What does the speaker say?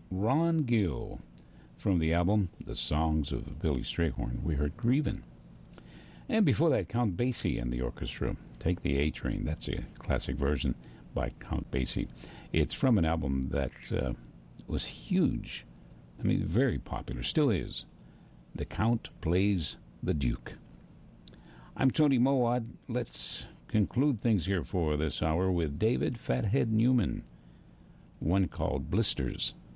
Ron Gill. From the album The Songs of Billy Strayhorn, we heard Grievin'. And before that, Count Basie and the orchestra, Take the A Train. That's a classic version by Count Basie. It's from an album that was huge. I mean, very popular, still is. The Count Plays the Duke. I'm Tony Mowat. Let's conclude things here for this hour with David Fathead Newman, one called Blisters.